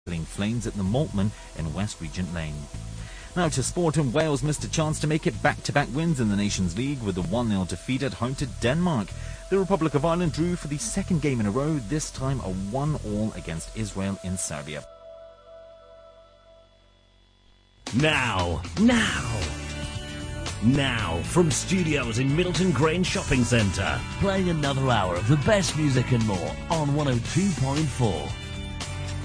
Flames at the Maltman in West Regent Lane. Now to sport, and Wales missed a chance to make it back-to-back wins in the Nations League with a 1-0 defeat at home to Denmark. The Republic of Ireland drew for the second game in a row, this time a 1-1 against Israel in Serbia. Now, from studios in Middleton Grange Shopping Centre, playing another hour of the best music and more on 102.4.